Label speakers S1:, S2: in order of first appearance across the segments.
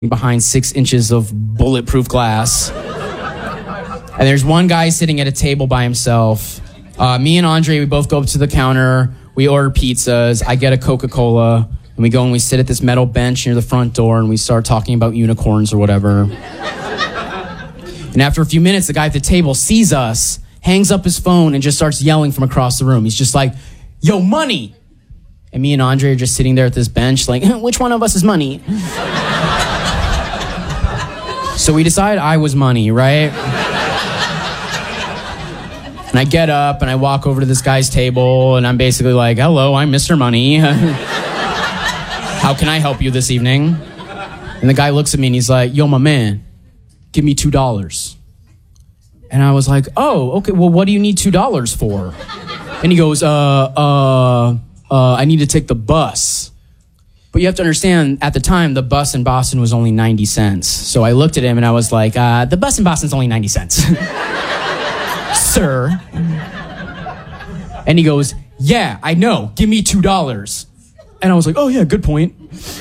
S1: behind 6 inches of bulletproof glass. And there's one guy sitting at a table by himself. Me and Andre, we both go up to the counter. We order pizzas. I get a Coca-Cola. And we go and we sit at this metal bench near the front door and we start talking about unicorns or whatever. And after a few minutes, the guy at the table sees us, hangs up his phone, and just starts yelling from across the room. He's just like, "Yo, money!" And me and Andre are just sitting there at this bench like, which one of us is money? So we decide I was money, right? And I get up and I walk over to this guy's table and I'm basically like, "Hello, I'm Mr. Money. How can I help you this evening?" And the guy looks at me and he's like, "Yo, my man, give me $2. And I was like, "Oh, okay, well, what do you need $2 for?" And he goes, I need to take the bus. But you have to understand, at the time, the bus in Boston was only 90 cents. So I looked at him and I was like, the bus in Boston's only 90 cents. Sir. And he goes, "Yeah, I know, give me $2. And I was like, "Oh yeah, good point."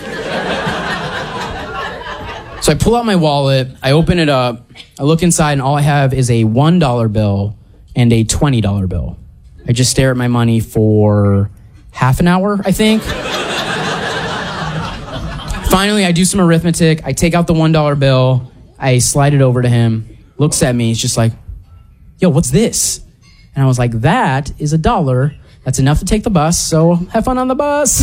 S1: So I pull out my wallet, I open it up, I look inside, and all I have is a $1 bill and a $20 bill. I just stare at my money for half an hour, I think. Finally, I do some arithmetic, I take out the $1 bill, I slide it over to him, looks at me, he's just like, "Yo, what's this?" And I was like, "That is $1. That's enough to take the bus, so have fun on the bus."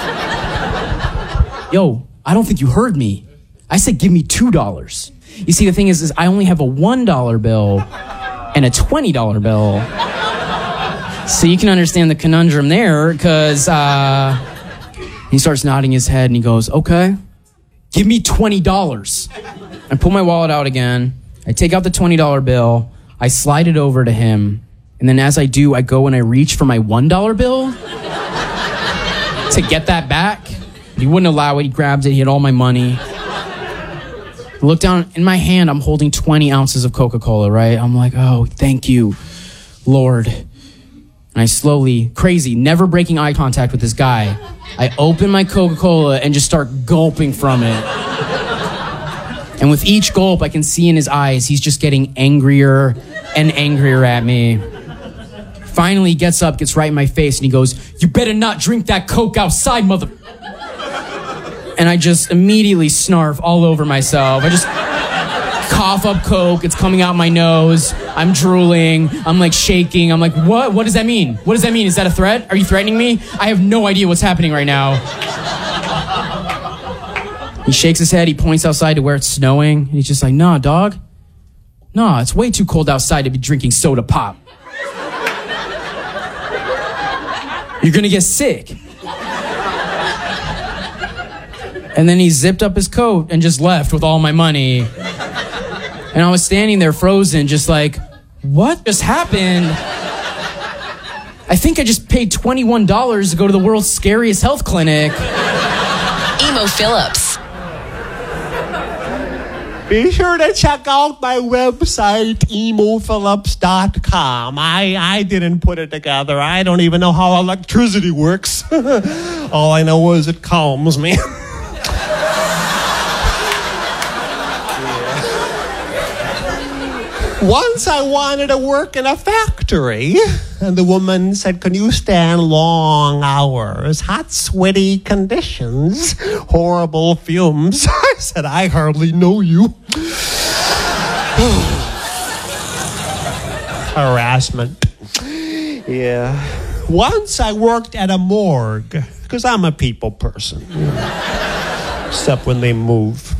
S1: "Yo, I don't think you heard me. I said give me $2. You see, the thing is I only have a $1 bill and a $20 bill. So you can understand the conundrum there, because he starts nodding his head and he goes, "Okay, give me $20. I pull my wallet out again. I take out the $20 bill. I slide it over to him. And then as I do, I go and I reach for my $1 bill to get that back. He wouldn't allow it. He grabs it. He had all my money. I look down in my hand. I'm holding 20 ounces of Coca-Cola, right? I'm like, "Oh, thank you, Lord." And I slowly, crazy, never breaking eye contact with this guy, I open my Coca-Cola and just start gulping from it. And with each gulp, I can see in his eyes, he's just getting angrier and angrier at me. Finally, he gets up, gets right in my face, and he goes, "You better not drink that Coke outside, mother..." And I just immediately snarf all over myself. I just cough up Coke. It's coming out my nose. I'm drooling. I'm like shaking. I'm like, "What? What does that mean? What does that mean? Is that a threat? Are you threatening me? I have no idea what's happening right now." He shakes his head. He points outside to where it's snowing. And he's just like, "Nah, dog. Nah, it's way too cold outside to be drinking soda pop. You're gonna get sick." And then he zipped up his coat and just left with all my money. And I was standing there frozen, just like, what just happened? I think I just paid $21 to go to the world's scariest health clinic.
S2: Emo Phillips.
S3: Be sure to check out my website, emophillips.com. I didn't put it together. I don't even know how electricity works. All I know is it calms me. Once I wanted to work in a factory, and the woman said, "Can you stand long hours, hot, sweaty conditions, horrible fumes?" I said, "I hardly know you." Harassment. Yeah. Once I worked at a morgue, because I'm a people person. Except when they move.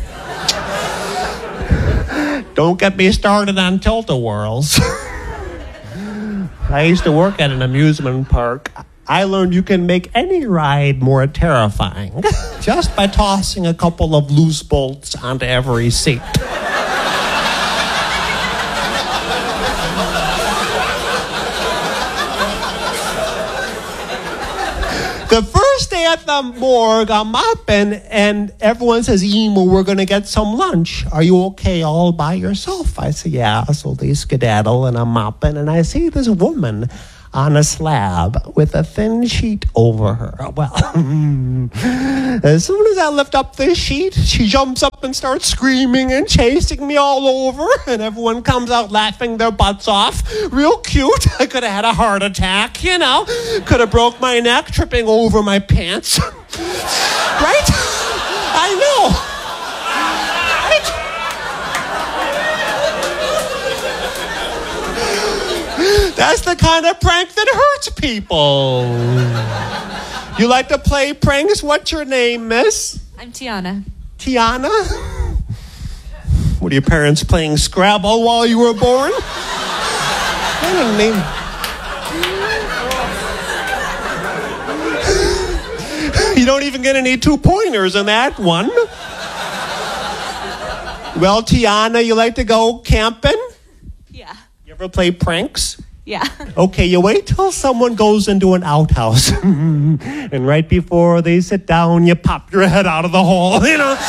S3: Don't get me started on tilt-a-whirls. I used to work at an amusement park. I learned you can make any ride more terrifying just by tossing a couple of loose bolts onto every seat. The first day at the morgue, I'm up and everyone says, "Emo, we're going to get some lunch. Are you okay all by yourself?" I say, "Yeah." So they skedaddle and I'm mopping and I see this woman on a slab with a thin sheet over her. Well, as soon as I lift up this sheet, she jumps up and starts screaming and chasing me all over, and everyone comes out laughing their butts off. Real cute. I could have had a heart attack, you know. Could have broke my neck tripping over my pants. Right? I know. Right? That's the kind of prank that hurts people. You like to play pranks? What's your name, miss?
S4: I'm Tiana.
S3: Tiana? What are your parents playing Scrabble while you were born? I don't name. You don't even get any 2-pointers in that one. Well, Tiana, you like to go camping?
S4: Yeah.
S3: You ever play pranks?
S4: Yeah.
S3: Okay, you wait till someone goes into an outhouse. And right before they sit down, you pop your head out of the hole, you know.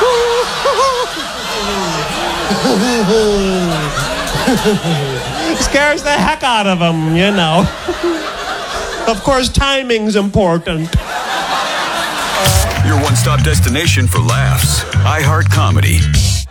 S3: Scares the heck out of them, you know. Of course, timing's important.
S5: Your one-stop destination for laughs. iHeart Comedy.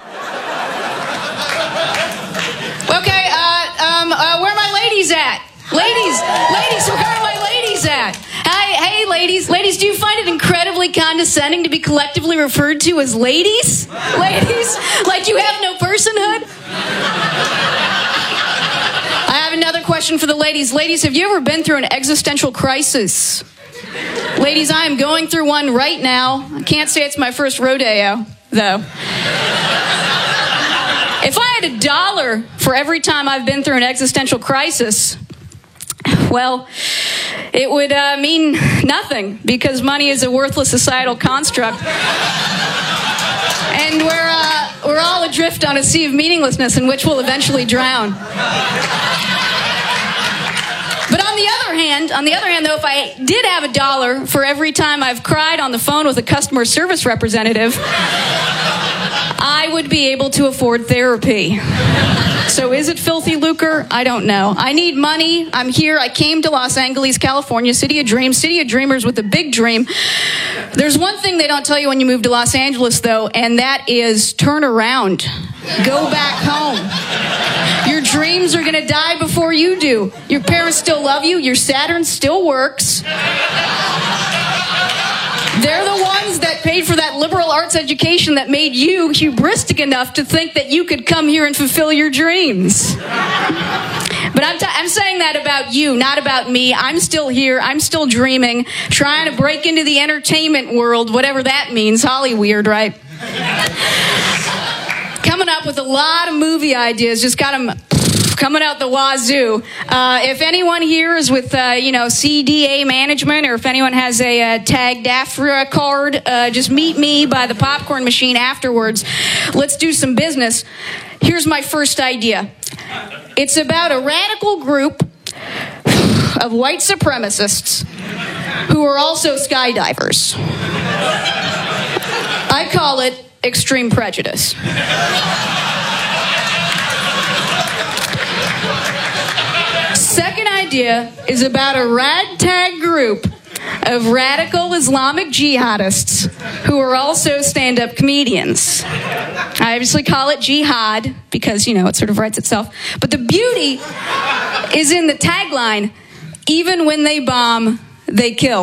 S6: Okay, where are my ladies at? Ladies, where are my ladies at? Hey, ladies, do you find it incredibly condescending to be collectively referred to as ladies? Ladies? Like you have no personhood? I have another question for the ladies. Ladies, have you ever been through an existential crisis? Ladies, I am going through one right now. I can't say it's my first rodeo, though. If I had $1 for every time I've been through an existential crisis, well, it would mean nothing, because money is a worthless societal construct. And we're all adrift on a sea of meaninglessness in which we'll eventually drown. But on the other hand, though, if I did have $1 for every time I've cried on the phone with a customer service representative, I would be able to afford therapy. So is it filthy lucre? I don't know. I need money. I'm here. I came to Los Angeles, California, city of dreams, city of dreamers with a big dream. There's one thing they don't tell you when you move to Los Angeles, though, and that is turn around. Go back home. Your dreams are going to die before you do. Your parents still love you. Your Saturn still works. They're the ones that paid for that liberal arts education that made you hubristic enough to think that you could come here and fulfill your dreams. But I'm saying that about you, not about me. I'm still here. I'm still dreaming, trying to break into the entertainment world, whatever that means. Hollyweird, right? Coming up with a lot of movie ideas. Just got them coming out the wazoo. If anyone here is with, CDA management, or if anyone has a tagged AFRA card, just meet me by the popcorn machine afterwards. Let's do some business. Here's my first idea. It's about a radical group of white supremacists who are also skydivers. I call it extreme prejudice. Second idea is about a ragtag group of radical Islamic jihadists who are also stand-up comedians. I obviously call it jihad because, it sort of writes itself. But the beauty is in the tagline, even when they bomb, they kill.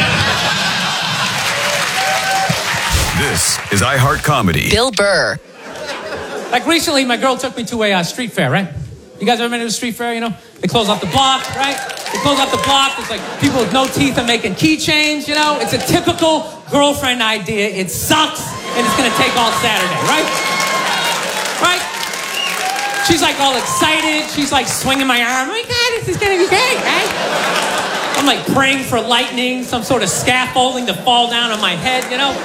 S5: This is iHeart Comedy.
S2: Bill Burr.
S7: Like recently, my girl took me to a street fair, right? You guys ever been to a street fair, They close off the block, right? They close off the block. There's like people with no teeth are making keychains, It's a typical girlfriend idea. It sucks, and it's going to take all Saturday, right? Right? She's like all excited. She's like swinging my arm. Oh my God, this is going to be great, right? I'm like praying for lightning, some sort of scaffolding to fall down on my head,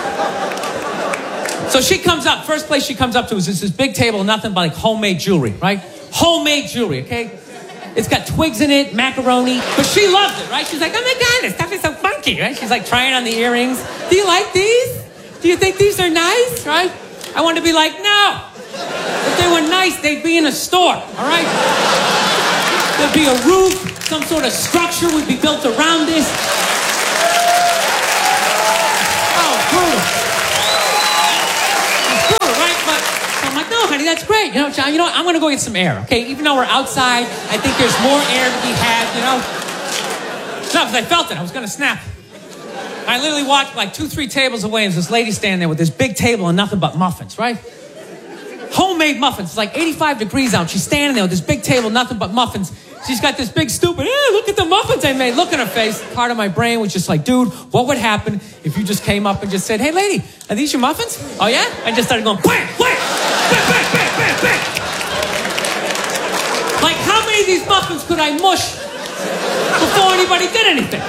S7: So she comes up. First place she comes up to is this big table, nothing but like homemade jewelry, right? Homemade jewelry, okay? It's got twigs in it, macaroni. But she loves it, right? She's like, oh my God, this stuff is so funky, right? She's like trying on the earrings. Do you like these? Do you think these are nice, right? I want to be like, no. If they were nice, they'd be in a store, all right? There'd be a roof, some sort of structure would be built around this. Oh, brutal. It's brutal, right? But so I'm like, no, honey, that's great. You know, John, you know what? I'm going to go get some air, okay? Even though we're outside, I think there's more air to be had, you know? No, because I felt it. I was going to snap. I literally walked like 2-3 tables away, and there's this lady standing there with this big table and nothing but muffins, right? Homemade muffins. It's like 85 degrees out. She's standing there with this big table, nothing but muffins. She's got this big stupid, look at the muffins I made. Look at her face. Part of my brain was just like, dude, what would happen if you just came up and just said, hey, lady, are these your muffins? Oh, yeah? I just started going, bang, bang, bang, bang, bang, bang, bang. Like, how many of these muffins could I mush before anybody did anything?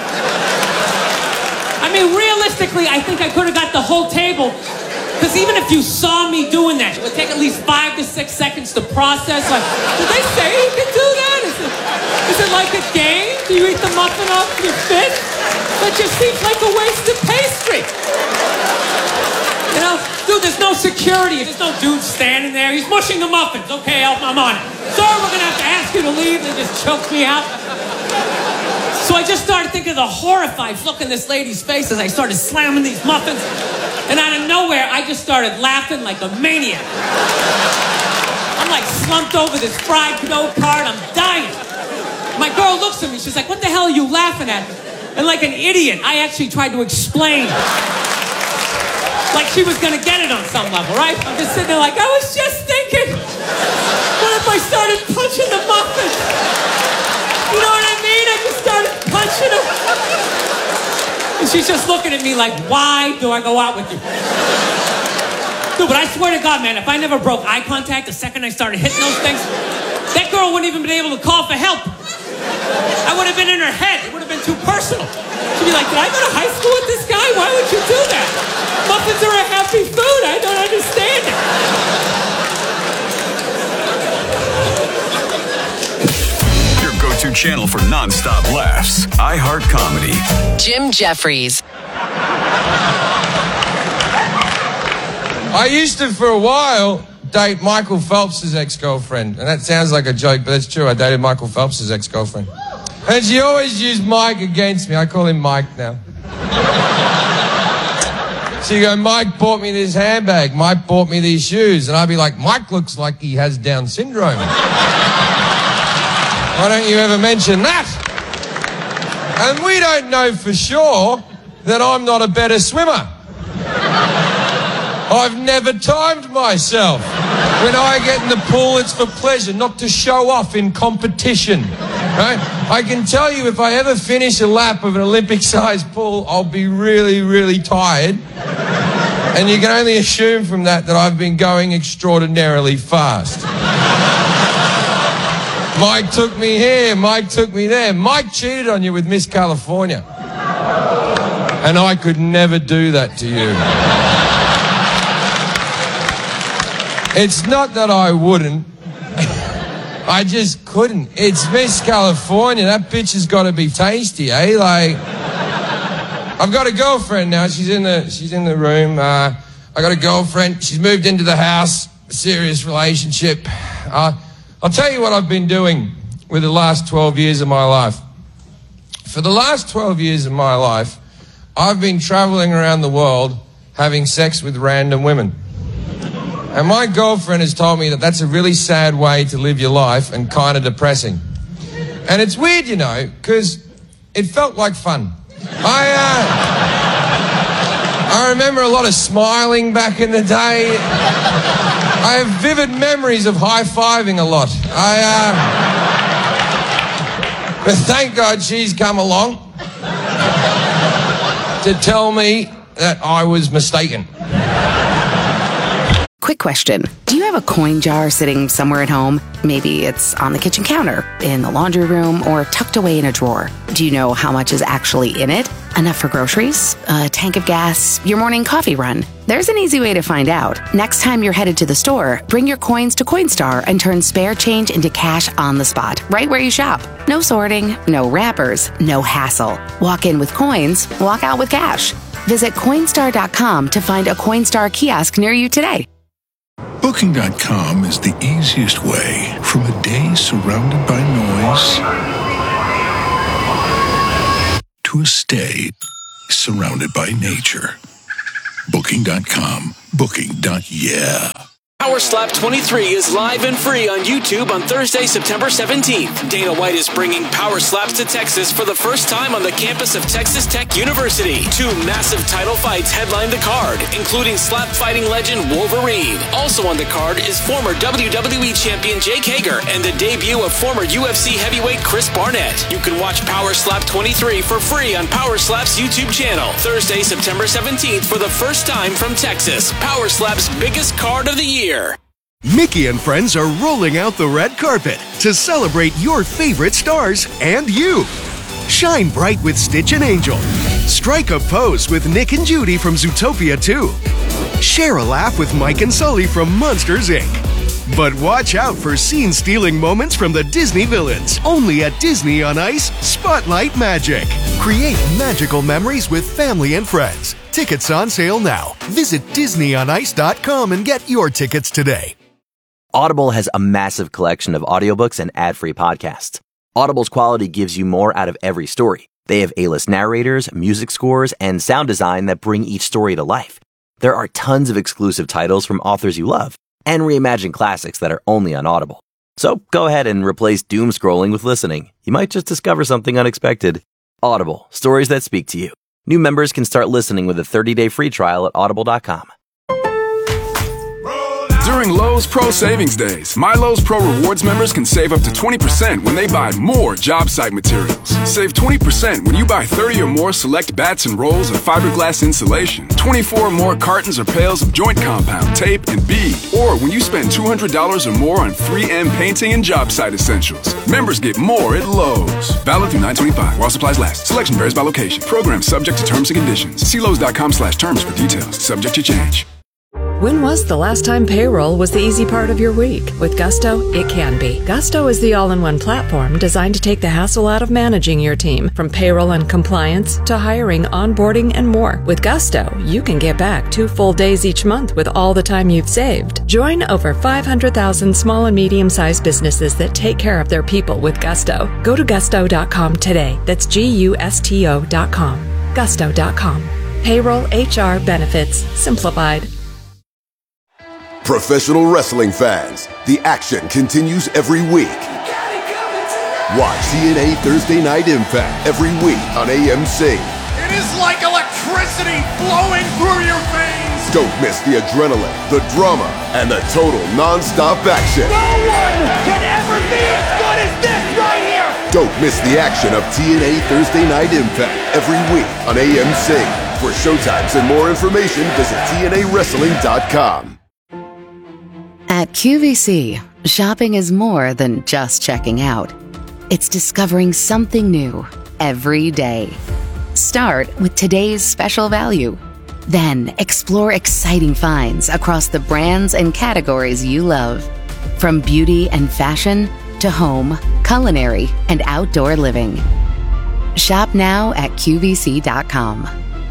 S7: I mean, realistically, I think I could have got the whole table. Because even if you saw me doing that, it would take at least 5 to 6 seconds to process. Like, did they say you could do that? Is it like a game? Do you eat the muffin off your fist? That just seems like a waste of pastry. You know, dude, there's no security. There's no dude standing there. He's mushing the muffins. Okay, I'm on it. Sir, we're going to have to ask you to leave. They just choked me out. So I just started thinking of the horrified look in this lady's face as I started slamming these muffins. And out of nowhere, I just started laughing like a maniac. I'm like slumped over this fried dough cart. I'm dying. My girl looks at me. She's like, what the hell are you laughing at? And like an idiot, I actually tried to explain. Like she was going to get it on some level, right? I'm just sitting there like, I was just thinking, what if I started punching the muffins? You know what I mean? I just started punching them. And she's just looking at me like, why do I go out with you? Dude, but I swear to God, man, if I never broke eye contact the second I started hitting those things, that girl wouldn't even been able to call for help. I would have been in her head. It would have been too personal. She'd be like, did I go to high school with this guy? Why would you do that? Muffins are a happy food. I don't understand it.
S5: Go-to channel for non-stop laughs. iHeart Comedy.
S2: Jim Jeffries.
S4: I used to, for a while, date Michael Phelps' ex-girlfriend. And that sounds like a joke, but that's true. I dated Michael Phelps' ex-girlfriend. And she always used Mike against me. I call him Mike now. She'd go, Mike bought me this handbag. Mike bought me these shoes. And I'd be like, Mike looks like he has Down syndrome. Why don't you ever mention that? And we don't know for sure that I'm not a better swimmer. I've never timed myself. When I get in the pool, it's for pleasure, not to show off in competition. Right? I can tell you if I ever finish a lap of an Olympic-sized pool, I'll be really, really tired. And you can only assume from that I've been going extraordinarily fast. Mike took me here, Mike took me there. Mike cheated on you with Miss California. And I could never do that to you. It's not that I wouldn't. I just couldn't. It's Miss California. That bitch has got to be tasty, eh? Like, I've got a girlfriend now. She's in the room. I got a girlfriend. She's moved into the house. A serious relationship. I'll tell you what I've been doing with the last 12 years of my life. For the last 12 years of my life, I've been traveling around the world having sex with random women. And my girlfriend has told me that that's a really sad way to live your life and kind of depressing. And it's weird, you know, because it felt like fun. I remember a lot of smiling back in the day. I have vivid memories of high-fiving a lot. But thank God she's come along to tell me that I was mistaken.
S8: Quick question. Do you have a coin jar sitting somewhere at home? Maybe it's on the kitchen counter, in the laundry room, or tucked away in a drawer. Do you know how much is actually in it? Enough for groceries? A tank of gas? Your morning coffee run? There's an easy way to find out. Next time you're headed to the store, bring your coins to Coinstar and turn spare change into cash on the spot, right where you shop. No sorting, no wrappers, no hassle. Walk in with coins, walk out with cash. Visit Coinstar.com to find a Coinstar kiosk near you today.
S9: Booking.com is the easiest way from a day surrounded by noise to a stay surrounded by nature. Booking.com. Booking.yeah.
S10: Power Slap 23 is live and free on YouTube on Thursday, September 17th. Dana White is bringing Power Slaps to Texas for the first time on the campus of Texas Tech University. 2 massive title fights headline the card, including slap fighting legend Wolverine. Also on the card is former WWE champion Jake Hager and the debut of former UFC heavyweight Chris Barnett. You can watch Power Slap 23 for free on Power Slap's YouTube channel. Thursday, September 17th for the first time from Texas. Power Slap's biggest card of the year.
S11: Mickey and friends are rolling out the red carpet to celebrate your favorite stars and you. Shine bright with Stitch and Angel. Strike a pose with Nick and Judy from Zootopia 2. Share a laugh with Mike and Sully from Monsters, Inc. But watch out for scene-stealing moments from the Disney villains. Only at Disney on Ice, Spotlight Magic. Create magical memories with family and friends. Tickets on sale now. Visit DisneyOnIce.com and get your tickets today.
S12: Audible has a massive collection of audiobooks and ad-free podcasts. Audible's quality gives you more out of every story. They have A-list narrators, music scores, and sound design that bring each story to life. There are tons of exclusive titles from authors you love, and reimagined classics that are only on Audible. So go ahead and replace doom scrolling with listening. You might just discover something unexpected. Audible, stories that speak to you. New members can start listening with a 30-day free trial at audible.com.
S13: During Lowe's Pro Savings Days, My Lowe's Pro Rewards members can save up to 20% when they buy more job site materials. Save 20% when you buy 30 or more select bats and rolls of fiberglass insulation, 24 or more cartons or pails of joint compound, tape, and bead, or when you spend $200 or more on 3M painting and job site essentials. Members get more at Lowe's. Valid through 9/25 while supplies last. Selection varies by location. Program subject to terms and conditions. See Lowe's.com/terms for details. Subject to change.
S14: When was the last time payroll was the easy part of your week? With Gusto, it can be. Gusto is the all-in-one platform designed to take the hassle out of managing your team, from payroll and compliance to hiring, onboarding, and more. With Gusto, you can get back 2 full days each month with all the time you've saved. Join over 500,000 small and medium-sized businesses that take care of their people with Gusto. Go to gusto.com today. That's GUSTO.com. Gusto.com. Payroll, HR, benefits, simplified.
S15: Professional wrestling fans, the action continues every week. Watch TNA Thursday Night Impact every week on AMC.
S16: It is like electricity flowing through your veins.
S15: Don't miss the adrenaline, the drama, and the total non-stop action.
S16: No one can ever be as good as this right here.
S15: Don't miss the action of TNA Thursday Night Impact every week on AMC. For showtimes and more information, visit TNAWrestling.com.
S8: At QVC, shopping is more than just checking out. It's discovering something new every day. Start with today's special value. Then explore exciting finds across the brands and categories you love. From beauty and fashion to home, culinary, and outdoor living. Shop now at QVC.com.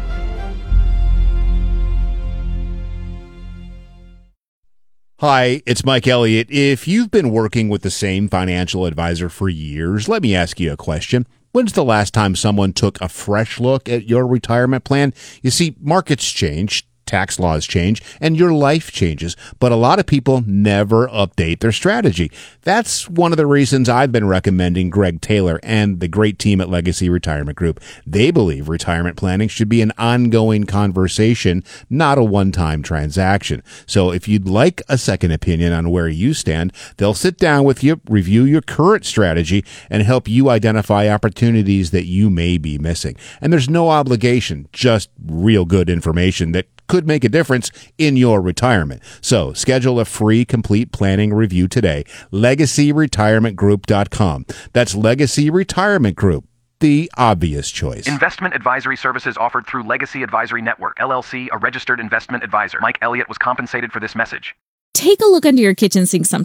S17: Hi, it's Mike Elliott. If you've been working with the same financial advisor for years, let me ask you a question. When's the last time someone took a fresh look at your retirement plan? You see, markets change, tax laws change, and your life changes, but a lot of people never update their strategy. That's one of the reasons I've been recommending Greg Taylor and the great team at Legacy Retirement Group. They believe retirement planning should be an ongoing conversation, not a one-time transaction. So if you'd like a second opinion on where you stand, they'll sit down with you, review your current strategy, and help you identify opportunities that you may be missing. And there's no obligation, just real good information that could make a difference in your retirement. So schedule a free complete planning review today. LegacyRetirementGroup.com. That's Legacy Retirement Group, the obvious choice.
S18: Investment advisory services offered through Legacy Advisory Network, LLC, a registered investment advisor. Mike Elliott was compensated for this message.
S19: Take a look under your kitchen sink sometime.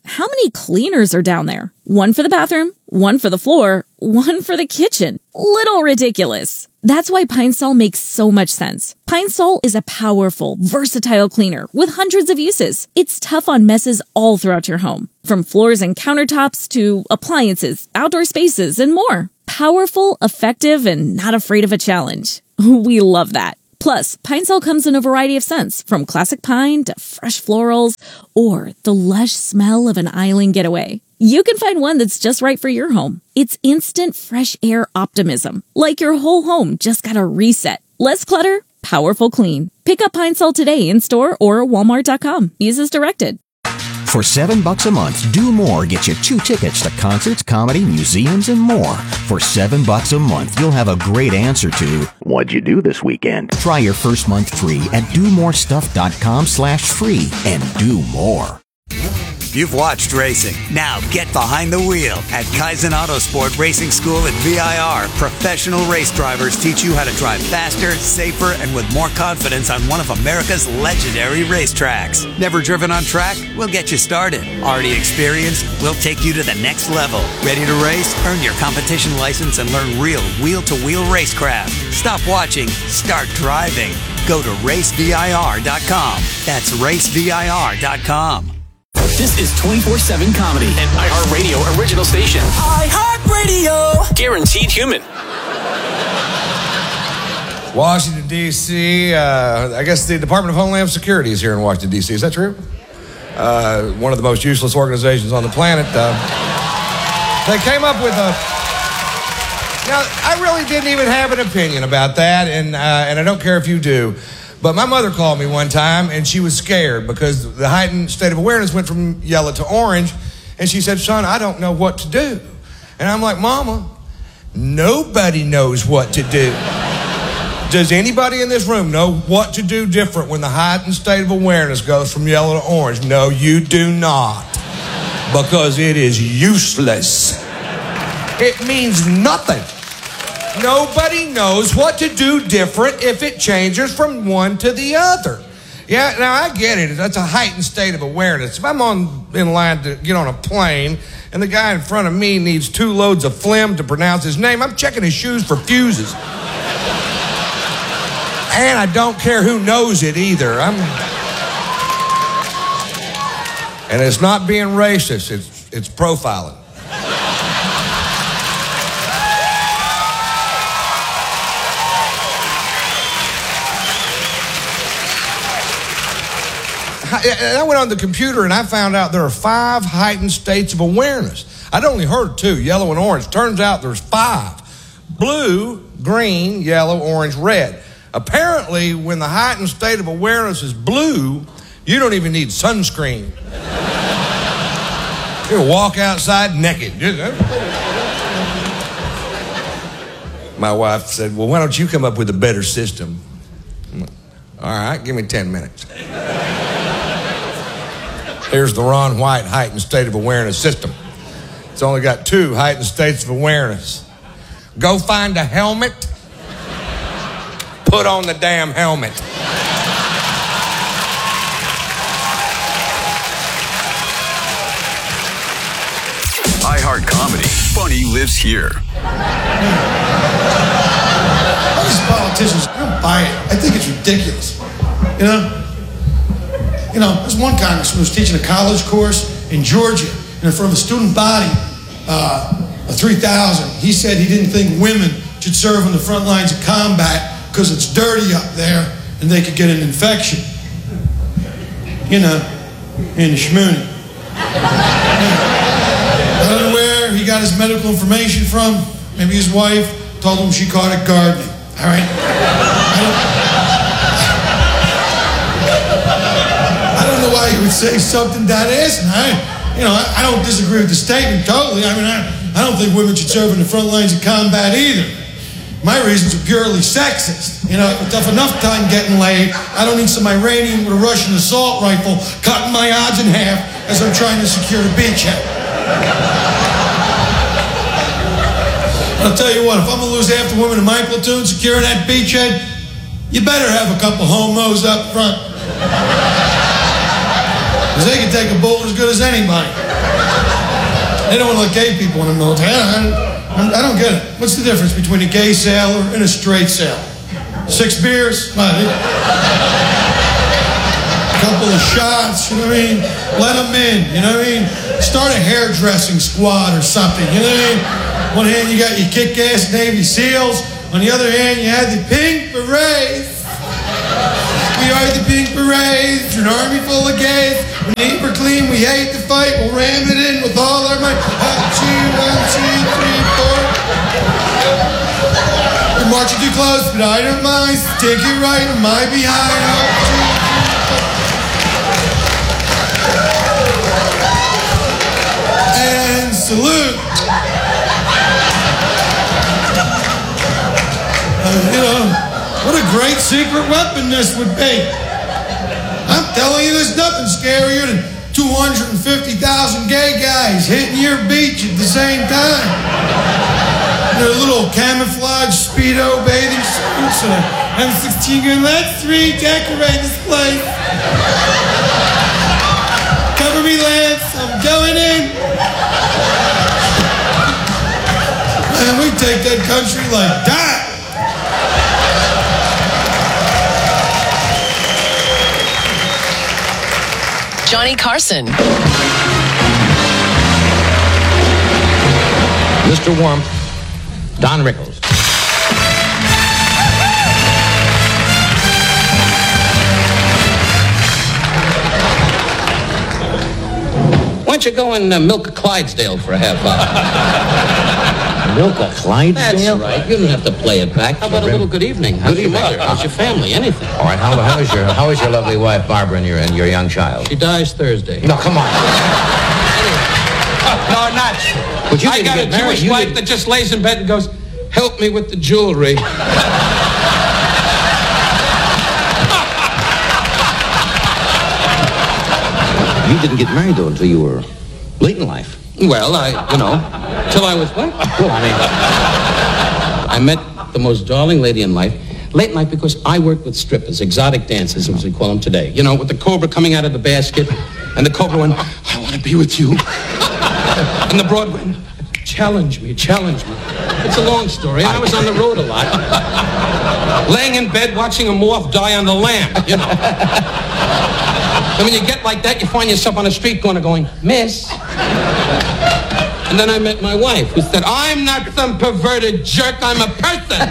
S19: how many cleaners are down there? One for the bathroom, one for the floor, one for the kitchen. Little ridiculous. That's why Pine Sol makes so much sense. Pine Sol is a powerful, versatile cleaner with hundreds of uses. It's tough on messes all throughout your home, from floors and countertops to appliances, outdoor spaces, and more. Powerful, effective, and not afraid of a challenge. We love that. Plus, Pine Sol comes in a variety of scents, from classic pine to fresh florals, or the lush smell of an island getaway. You can find one that's just right for your home. It's instant fresh air optimism, like your whole home just got a reset. Less clutter, powerful clean. Pick up Pine Sol today in store or Walmart.com. Use as directed.
S20: For $7 a month, Do More gets you 2 tickets to concerts, comedy, museums, and more. For $7 a month, you'll have a great answer to, what'd you do this weekend? Try your first month free at domorestuff.com/free and do more.
S21: You've watched racing. Now get behind the wheel at Kaizen Autosport Racing School at VIR. Professional race drivers teach you how to drive faster, safer, and with more confidence on one of America's legendary racetracks. Never driven on track? We'll get you started. Already experienced? We'll take you to the next level. Ready to race? Earn your competition license and learn real wheel-to-wheel racecraft. Stop watching. Start driving. Go to racevir.com. That's racevir.com.
S10: This is 24/7 Comedy, an iHeartRadio original station. iHeartRadio! Guaranteed human.
S16: Washington, D.C., I guess the Department of Homeland Security is here in Washington, D.C. Is that true? One of the most useless organizations on the planet. They came up with a... Now, I really didn't even have an opinion about that, and I don't care if you do. But my mother called me one time, and she was scared because the heightened state of awareness went from yellow to orange. And she said, son, I don't know what to do. And I'm like, Mama, nobody knows what to do. Does anybody in this room know what to do different when the heightened state of awareness goes from yellow to orange? No, you do not. Because it is useless. It means nothing. Nobody knows what to do different if it changes from one to the other. Yeah, now I get it. That's a heightened state of awareness. If I'm in line to get on a plane and the guy in front of me needs 2 loads of phlegm to pronounce his name, I'm checking his shoes for fuses. And I don't care who knows it either. And it's not being racist. It's profiling. I went on the computer and I found out there are 5 heightened states of awareness. I'd only heard 2, yellow and orange. Turns out there's 5. Blue, green, yellow, orange, red. Apparently, when the heightened state of awareness is blue, you don't even need sunscreen. You walk outside naked. My wife said, well, why don't you come up with a better system? All right, give me 10 minutes. Here's the Ron White heightened state of awareness system. It's only got 2 heightened states of awareness. Go find a helmet. Put on the damn helmet.
S5: iHeart Comedy. Funny lives here.
S22: These politicians, I don't buy it. I think it's ridiculous. You know, there's one congressman who was teaching a college course in Georgia, and in front of a student body of 3,000, he said he didn't think women should serve on the front lines of combat because it's dirty up there and they could get an infection. You know, in the schmooning. I don't know where he got his medical information from. Maybe his wife told him she caught it gardening. All right? I don't know why he would say something that isn't. I don't disagree with the statement totally. I mean, I don't think women should serve in the front lines of combat either. My reasons are purely sexist. You know, if enough time getting laid, I don't need some Iranian with a Russian assault rifle cutting my odds in half as I'm trying to secure a beachhead. I'll tell you what, if I'm going to lose half the women in my platoon securing that beachhead, you better have a couple homos up front. Because they can take a bullet as good as anybody. They don't want to let gay people in the military. I don't get it. What's the difference between a gay sailor and a straight sailor? 6 beers? A couple of shots, you know what I mean? Let them in, you know what I mean? Start a hairdressing squad or something, you know what I mean? One hand you got your kick-ass Navy SEALs. On the other hand, you had the Pink Berets. We are the Pink Berets, an army full of gays. We neat, we're clean, we hate to fight. We'll ram it in with all our might. 1, 2, 3, 4. You're marching too close, but I don't mind. Take it right in my behind. 1, 2, 3, 4. And salute. You know, what a great secret weapon this would be. I'm telling you, there's nothing scarier than 250,000 gay guys hitting your beach at the same time. Their little camouflage Speedo bathing suits and an M16 gun. Let's redecorate this place. Cover me, Lance. I'm going in. Man, we take that country like that.
S2: Johnny Carson.
S1: Mr. Warmth, Don Rickles. Why don't you go and milk a Clydesdale for a half hour? Milk a Clydesdale? That's right. You don't have to play it back. How about a little good evening? How's your mother? How's your family? Anything. All right. How is your lovely wife, Barbara, and your young child? She dies Thursday. No, come on.
S7: No, not.
S1: But you
S7: I got a Jewish wife that just lays in bed and goes, "Help me with the jewelry."
S1: You didn't get married, though, until you were late in life.
S7: Well, till I was what?
S1: Well,
S7: I met the most darling lady in life. Late in life because I worked with strippers, exotic dancers, as we call them today. You know, with the cobra coming out of the basket, and the cobra went, "I want to be with you." And the broad went, challenge me. It's a long story. I was on the road a lot. Laying in bed watching a moth die on the lamp, you know. And when you get like that, you find yourself on a street corner going, "Miss." And then I met my wife, who said, "I'm not some perverted jerk, I'm a person."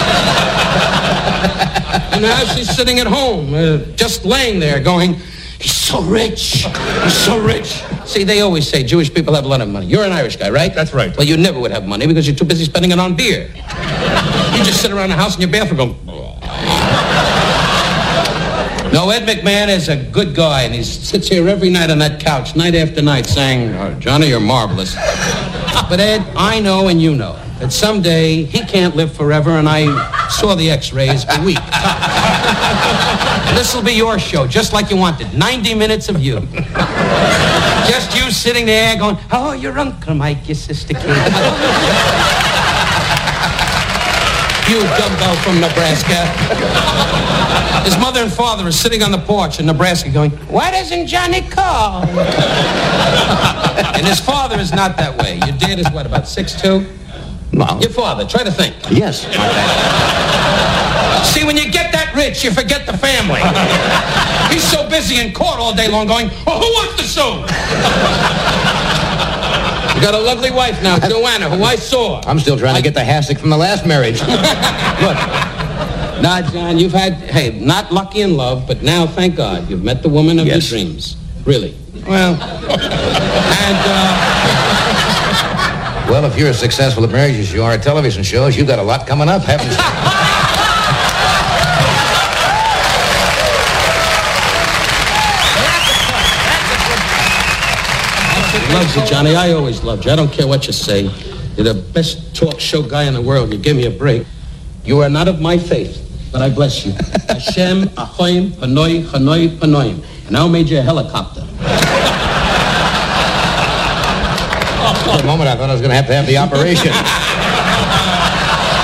S7: And now she's sitting at home, just laying there going, "He's so rich. He's so rich." See, they always say Jewish people have a lot of money. You're an Irish guy, right?
S1: That's right.
S7: Well, you never would have money because you're too busy spending it on beer. You just sit around the house in your bathroom going, No, Ed McMahon is a good guy, and he sits here every night on that couch, night after night, saying, "Oh, Johnny, you're marvelous." But Ed, I know and you know that someday he can't live forever, and I saw the x-rays a week. This will be your show, just like you wanted. 90 minutes of you. Just you sitting there going, "Oh, your Uncle Mike, your sister Kate." You dumbbell from Nebraska. His mother and father are sitting on the porch in Nebraska going, "Why doesn't Johnny call?" And his father is not that way. Your dad is what, about 6'2"?
S1: No.
S7: Your father, try to think.
S1: Yes.
S7: See, when you get that rich, you forget the family. He's so busy in court all day long going, "Oh, who wants to sue?" You got a lovely wife now, Joanna, who I saw.
S1: I'm still trying to get the hassock from the last marriage.
S7: Look. Now, John, you've had, not lucky in love, but now, thank God, you've met the woman of your dreams. Really. Well, and,
S1: Well, if you're as successful at marriage as you are at television shows, you've got a lot coming up, haven't you?
S7: Loves you, Johnny. I always loved you. I don't care what you say. You're the best talk show guy in the world. You give me a break. You are not of my faith, but I bless you. Hashem, Ahoim, Panoi, Hanoi, Panoim. And now made you a helicopter.
S1: For a moment, I thought I was going to have the operation.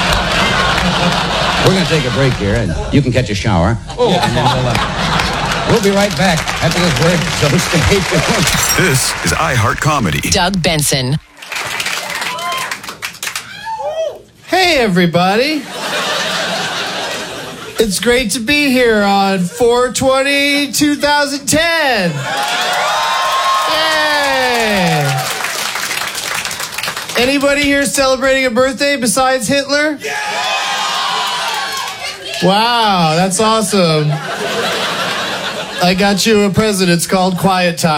S1: We're going to take a break here, and you can catch a shower.
S7: Oh.
S1: And then We'll be right back after this break, so stay tuned.
S5: This is iHeart Comedy.
S2: Doug Benson.
S3: Hey, everybody. It's great to be here on 4/20/2010. Yay! Anybody here celebrating a birthday besides Hitler? Wow, that's awesome. I got you a present. It's called Quiet Time.